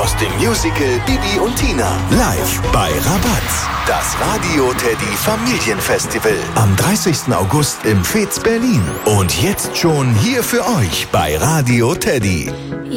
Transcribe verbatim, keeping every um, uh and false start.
aus dem Musical Bibi und Tina. Live bei Rabatz. Das Radio Teddy Familienfestival. Am dreißigsten August im Fez Berlin. Und jetzt schon hier für euch bei Radio Teddy.